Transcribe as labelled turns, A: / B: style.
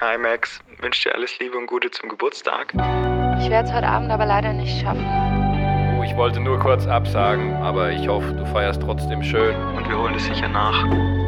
A: Hi Max, wünsche dir alles Liebe und Gute zum Geburtstag.
B: Ich werde es heute Abend aber leider nicht schaffen.
C: Oh, ich wollte nur kurz absagen, aber ich hoffe, du feierst trotzdem schön.
A: Und wir holen es sicher nach.